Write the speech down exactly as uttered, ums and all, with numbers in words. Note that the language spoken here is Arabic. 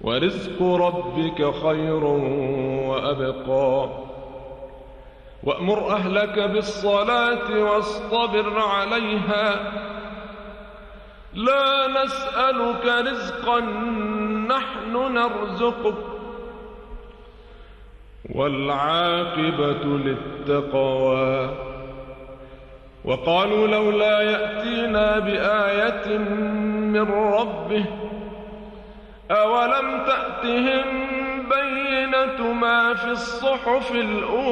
ورزق ربك خير وأبقى وأمر أهلك بالصلاة واصطبر عليها لا نسألك رزقا نحن نرزقك والعاقبة للتقوى وقالوا لولا يأتينا بآية من ربه أولم تأتهم بينة ما في الصحف الأولى